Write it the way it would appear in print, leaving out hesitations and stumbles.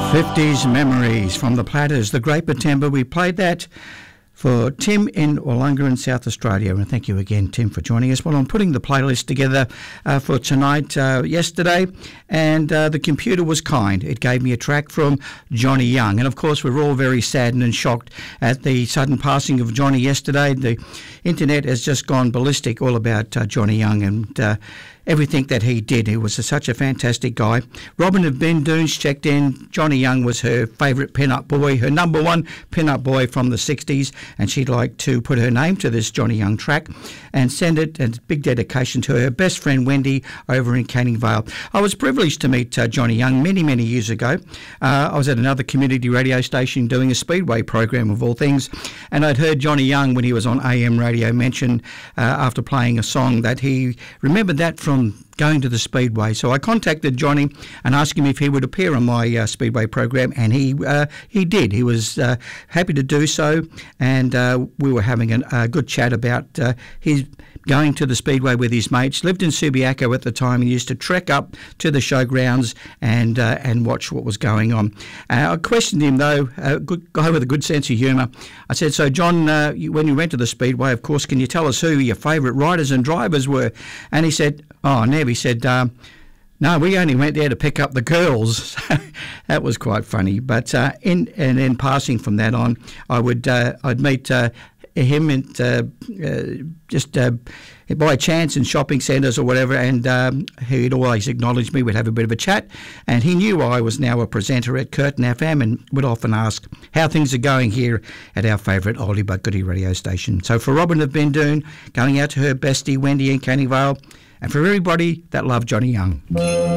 50s Memories from the Platters, The Great Batemba. We played that for Tim in Wollonga, South Australia. And thank you again, Tim, for joining us. Well, I'm putting the playlist together for tonight yesterday, and the computer was kind. It gave me a track from Johnny Young. And, of course, we're all very saddened and shocked at the sudden passing of Johnny yesterday. The internet has just gone ballistic all about Johnny Young and everything that he did. He was such a fantastic guy. Robin of Bendunes checked in. Johnny Young was her favourite pin-up boy, her number one pin-up boy from the 60s, and she'd like to put her name to this Johnny Young track and send it, and big dedication to her best friend Wendy over in Canning Vale. I was privileged to meet Johnny Young many, many years ago. I was at another community radio station doing a Speedway program of all things, and I'd heard Johnny Young when he was on AM radio mention after playing a song that he remembered that from going to the Speedway. So I contacted Johnny and asked him if he would appear on my Speedway program, and he did. He was happy to do so, and we were having a good chat about his going to the Speedway with his mates. Lived in Subiaco at the time and used to trek up to the showgrounds and watch what was going on. I questioned him, though, a good guy with a good sense of humour. I said, so John, when you went to the Speedway, of course, can you tell us who your favourite riders and drivers were? And he said, Nev, he said, no, we only went there to pick up the girls. That was quite funny. But in passing from that on, I'd meet him and just by chance in shopping centres or whatever, and he'd always acknowledge me. We'd have a bit of a chat, and he knew I was now a presenter at Curtin FM and would often ask how things are going here at our favourite oldie but goodie radio station. So for Robin of Bendoon, going out to her bestie Wendy in Canning Vale, and for everybody that loved Johnny Young.